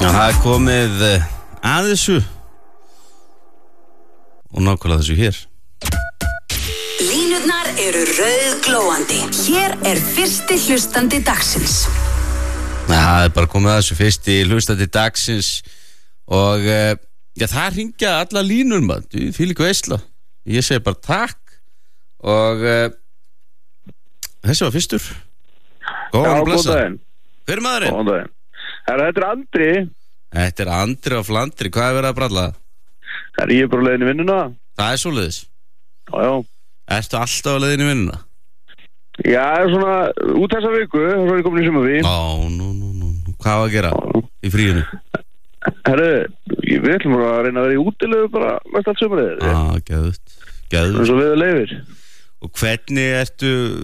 Það komið að þessu og nákvæmlega þessu hér. Línurnar eru rauðglóandi. Hér fyrsti hlustandi dagsins. Það bara komið að þessu fyrsti hlustandi dagsins og það hringja alla línur maður, fylg veisla. Ég segi bara takk og þessi var fyrstur. Góðan og blessa. Hver maðurinn? Góðan daginn. Þetta Andri. Þetta Andri á Flandri. Hvað verið að bralla? Ég bara á leiðinni í vinnuna. Það svoleiðis. Já. Ertu alltaf á leiðinni í vinnuna? Já, svona út þessa viku, svo ég komin í sumarfrí. Nú. Hvað var að gera í fríinu? Við ætlum bara að reyna að vera í útilegu bara mest allt sumarið. Geðvigt. Svo við leifir. Og hvernig ert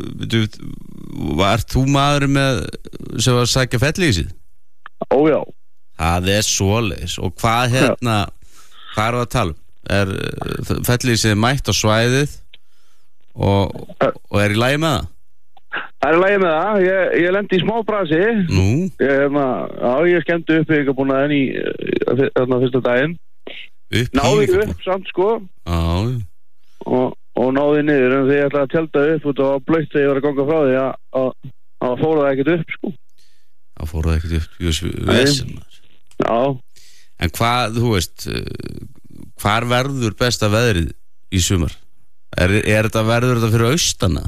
þú maður með sem var að sækja fellísið? Já. Það svoleiðis. Og hvað hvað er að tala um? Fellísið mætt á svæðið og í lagi með það? Það í lagi með það. Ég lendi í smá brasi. Nú? Ég skemmti upp ég búin að í fyrsta daginn. Náði upp samt sko. Og náði niður en þegar ég ætlaði að tjálta upp út og blöytt þegar ég var að ganga frá því að fóra það ekkert upp sko. Það fóra það ekkert upp vesen. Já. En hvað, þú veist, hvar verður besta veðrið í sumar? Verður þetta fyrir austana?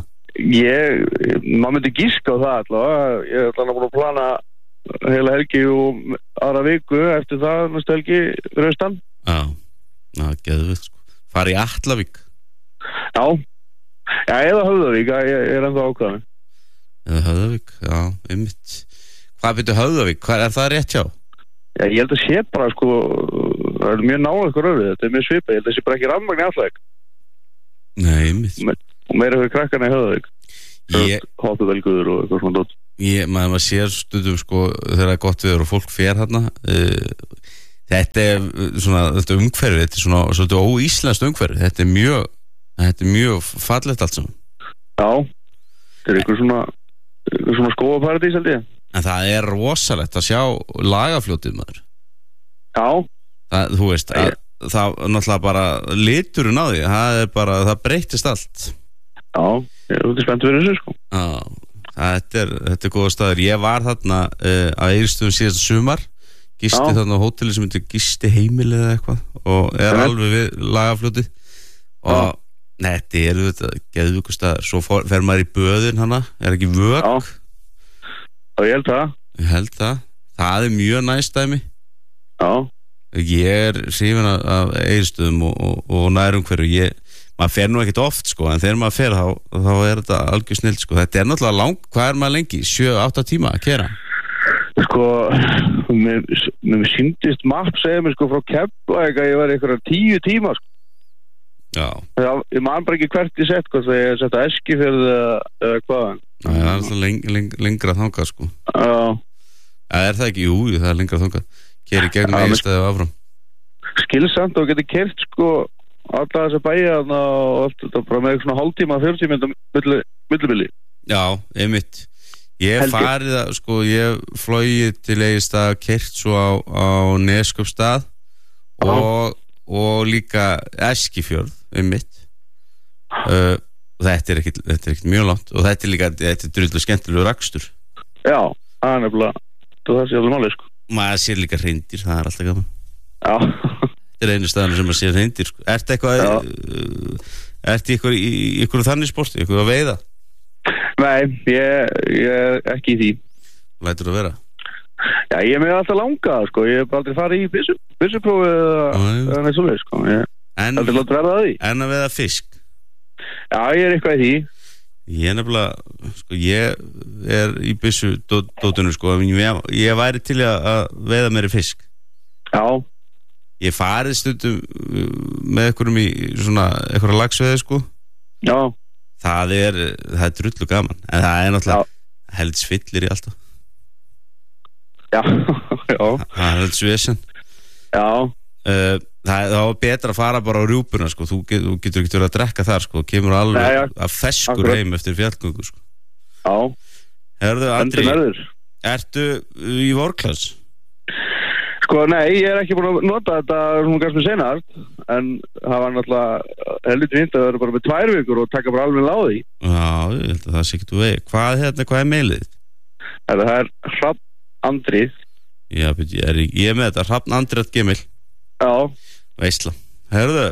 Maður myndi giska á það allavega. Ég ætla að búin að plana heila helgi og aðra viku eftir það næstu helgi fyrir austan. Já, geðvigt sko. Fara í Atlavík? Já, eða Höfðavík, ég ennþá ákvæðan. Eða Höfðavík, já, einmitt. Hvað byrju Höfðavík? Það rétt hjá? Já, ég held að sé bara, sko, það mjög nálega eitthvað röfið, þetta mjög svipað, ég held að sé bara ekki rafmagn í Atlavík. Nei, einmitt. Og meira fyrir krakkana í Höfðavík. Hóttuvelguður og eitthvað svona dótt. Maður sér stundum, sko, þegar það gott viður og fólk fer þarna, þetta umhverfið, þetta svona óíslenskt umhverfið, þetta mjög fallegt allt saman. Já, þetta eitthvað svona skógaparadís held ég. En það rosalegt að sjá Lagarfljótið maður. Já. Þú veist, það náttúrulega bara liturinn á því, það breytist allt. Já, ég er spennt fyrir þessu sko. Já, þetta góða staður. Ég var þarna á Egilsstöðum síðasta sumar, gisti þarna á hóteli sem heitir Gisti heimili eða eitthvað og alveg við Lagarfljótið og þetta geðveikur staður. Svo fer maður í böðin hana, ekki Vök? Já, ég held það. Það mjög næst dæmi. Já. Ég hrifinn af Egilsstöðum og nærumhverju. Maður fer nú ekkert oft sko, en þegar maður fer þá þetta algjör snill sko. Þetta náttúrulega hvað maður lengi? 7-8 tíma að keyra? Sko, mér sýndist mapp segja mér sko frá Keflavík að ég var einhverja 10 tíma sko. Já. Ég man bara ekki hvert ég sett hvort þegar ég sett að Eskifjörð eða hvað. Það alltaf lengra þangað sko. Já. Það ekki? Jú, það lengra þangað. Keyri gegnum Egilsstaði og áfram. Skilsamt og geti keyrt sko alla þess að bæja og allt þetta bara með svona hálftíma 40 mínútur millibili. Já, einmitt. Ég farið að sko, ég flogið til Egilsstaða, keyrt svo á Neskaupstað og líka Eskifjörð einmitt. Þetta ekkert mjög langt og þetta er drullu skemmtilegu rakstur. Já, það nefnilega það sé alveg málið sko. Maður sér líka hreindýr, það alltaf gaman. Já. Þetta einu staðan sem maður sér hreindýr sko. Ertu í ykkur þannig sporti, ykkur að veiða? Nei, ég ekki í því. Lætur það vera? Já, ég með alltaf langað sko, ég hef aldrei farið í byssuprófið eða neitt svoleið sko. Aldrei látt verða að því. En að veiða fisk? Já, ég eitthvað í því. Ég nefnilega, sko, ég í byssudótunum sko, ég væri til að veiða meiri fisk. Já. Ég farið stundum með einhverjum í svona einhverja lagsveiði sko. Já. Það er drullu gaman, en það náttúrulega helds fyllir í alltaf. Já. Það helds vesen. Já. Það var betra að fara bara á rjúpuna sko. Þú getur ekki verið að drekka þar sko. Kemur alveg að feskur heim eftir fjallgöngu sko. Já. Herðu, Andri, ertu í vorklass? Sko Sko, nei, ég er ekki búin að nota þetta svona ganska senast, en það var náttúrulega helviti fínt að vera bara með 2 vikur og taka bara alveg láði. Já, ég held að það sé ekki þú vegi. Hvað er mailið? Það er Hrafn Andrið. Já, ég er með þetta, Hrafn Andrið@gmail. Já. Veisla. Herðu,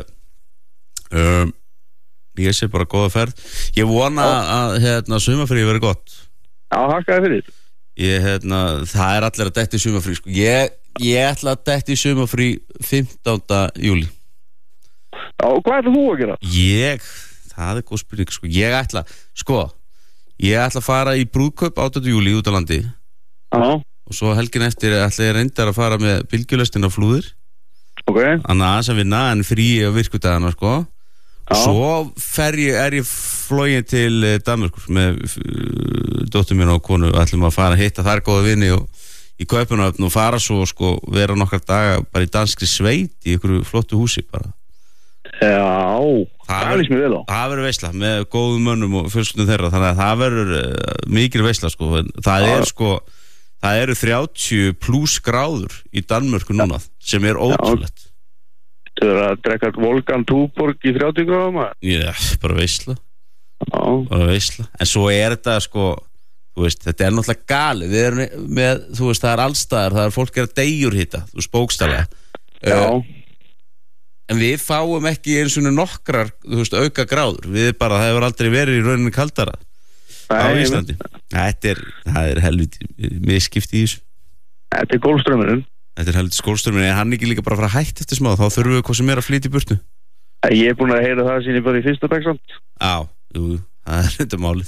ég sé bara góða ferð. Ég vona að sumarfrí verið gott. Já, hakkaði fyrir. Það er allir að detti í sumarfrí, sko. Ég ætla að detti í sumarfrí 15. júli. Já, og hvað ætla þú að gera? Það er góð spurning, sko. Ég ætla að fara í brúðkaup 18. júli út á landi. Já. Og svo helgin eftir ætla ég reyndar að fara með bylgjulestin á Flúðir. Ok. Þannig að sem vinna, en frí á virkudagana, sko. Og svo er ég flogin til Danmörkur með dóttur mín og konu. Ætlum að fara að hitta þar góða vini og í Kaupmannahöfn og fara svo, sko, vera nokkar daga bara í danskri sveit í einhverju flottu húsi bara. Já, það líst mér vel á. Það verður veisla með góðum mönnum og fjölskyldum þeirra, þannig að það verður mikil veisla, sko. Það eru 30 pluss gráður í Danmörku núna, sem er ótrúlegt. Þú verður að drekka Volkan Túborg í 30 gráðum? Já, bara veisla. Bara veisla. En svo er þetta, sko, þú veist, þetta er náttúrulega gali. Við erum með, þú veist, það er allstaðar, það er fólk að deyjur hitta, þú veist, bókstaflega. Já. En við fáum ekki eins og nokkrar, þú veist, auka gráður. Það hefur aldrei verið í rauninni kaldara á Íslandi. Það er helviti misskipt í þessu. Þetta er Golfstraumurinn. Þetta er helviti skólströmmurinn. Er hann ekki líka bara að fara hætt eftir smá? Þá þurfum við hvað sem er að flytja í burtu. Ég er búin að heyra það sín bara í fyrsta beksamt. Já, það er þetta málið.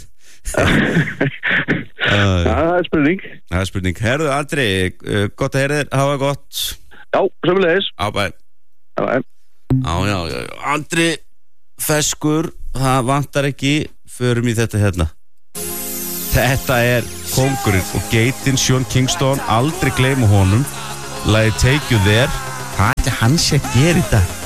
Það er spurning. Það er spurning. Herðu, Andri, gott að heyra þér, hafa gott. Já, sömulegis. Bæ. Já, Andri feskur, það vantar ekki, förum í þetta hérna. Þetta er kóngurinn og geitin Sean Kingston, aldrei gleyma honum. Lagið Take You There. Hvað er hann sé að gera í dag?